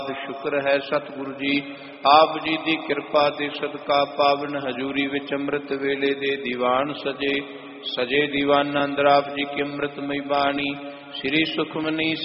ਸ਼ੁਕਰ ਹੈ ਸਤਿਗੁਰੂ ਜੀ ਆਪ ਜੀ ਦੀ ਕਿਰਪਾ ਦੇ ਸਦਕਾ ਪਾਵਨ ਹਜ਼ੂਰੀ ਵਿੱਚ ਅੰਮ੍ਰਿਤ ਵੇਲੇ ਦੇ ਦੀਵਾਨ ਸਜੇ ਦੀਵਾਨ ਅੰਦਰ ਆਪ ਜੀ ਕੀ ਅੰਮ੍ਰਿਤਮਈ ਬਾਣੀ ਸ੍ਰੀ ਸੁਖਮਨੀ